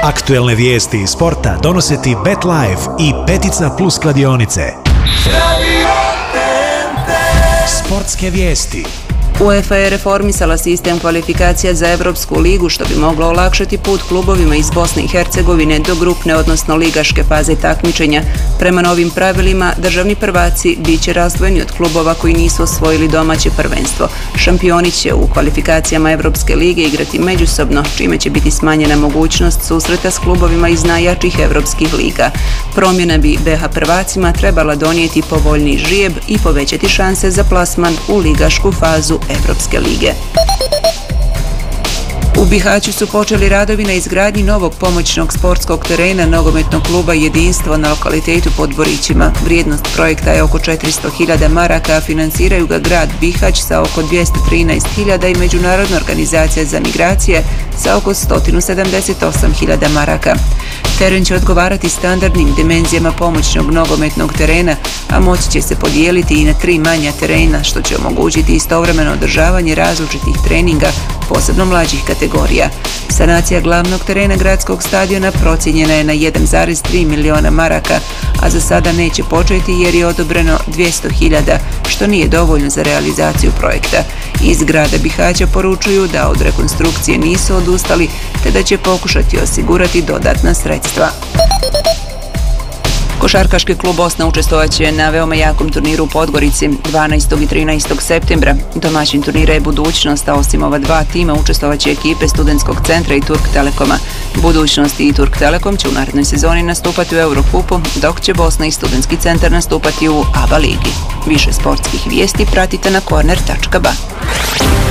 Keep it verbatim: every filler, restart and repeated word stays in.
Aktuelne vijesti iz sporta donose ti BetLife i Petica Plus kladionice. Sportske vijesti. UEFA je reformisala sistem kvalifikacija za Evropsku ligu, što bi moglo olakšati put klubovima iz Bosne i Hercegovine do grupne, odnosno ligaške faze takmičenja. Prema novim pravilima, državni prvaci bit će razdvojeni od klubova koji nisu osvojili domaće prvenstvo. Šampioni će u kvalifikacijama Evropske lige igrati međusobno, čime će biti smanjena mogućnost susreta s klubovima iz najjačih evropskih liga. Promjena bi be ha prvacima trebala donijeti povoljniji žrijeb i povećati šanse za plasman u ligašku fazu Evropske lige. U Bihaću su počeli radovi na izgradnji novog pomoćnog sportskog terena nogometnog kluba Jedinstvo na lokalitetu pod Borićima. Vrijednost projekta je oko četiristo hiljada maraka, a finansiraju ga grad Bihać sa oko dvjesto trinaest hiljada i Međunarodna organizacija za migracije sa oko sto sedamdeset osam hiljada maraka. Teren će odgovarati standardnim dimenzijama pomoćnog nogometnog terena, a moći će se podijeliti i na tri manja terena, što će omogućiti istovremeno održavanje različitih treninga, posebno mlađih kategorija. Sanacija glavnog terena gradskog stadiona procijenjena je na jedan zarez tri miliona maraka, a za sada neće početi jer je odobreno dvjesto hiljada, što nije dovoljno za realizaciju projekta. Iz grada Bihaća poručuju da od rekonstrukcije nisu odustali, te da će pokušati osigurati dodatna sredstva. Košarkaški klub Bosna učestvovaće na veoma jakom turniru u Podgorici dvanaestog i trinaestog septembra. Domaćin turnira je Budućnost, a osim ova dva tima učestvovaće ekipe Studentskog centra i Turk Telekoma. Budućnost i Turk Telekom će u narednoj sezoni nastupati u Eurokupu, dok će Bosna i Studentski centar nastupati u A B A ligi. Više sportskih vijesti pratite na korner tačka ba.